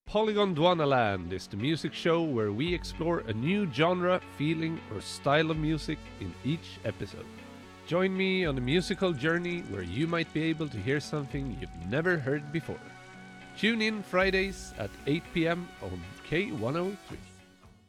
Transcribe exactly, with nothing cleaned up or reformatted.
Polygon Dwanaland is the music show where we explore a new genre, feeling, or style of music in each episode. Join me on a musical journey where you might be able to hear something you've never heard before. Tune in Fridays at eight p.m. on K one oh three.